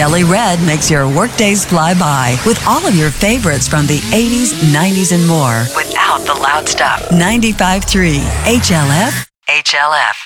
Kelly Red makes your workdays fly by with all of your favorites from the 80s, 90s, and more without the loud stuff. 95.3 HLF.